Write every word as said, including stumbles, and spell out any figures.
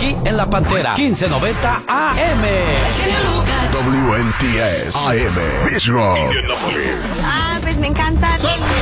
aquí en La Pantera, quince noventa A M. W N T S A M Pittsburgh. Ah, pues me encanta. Son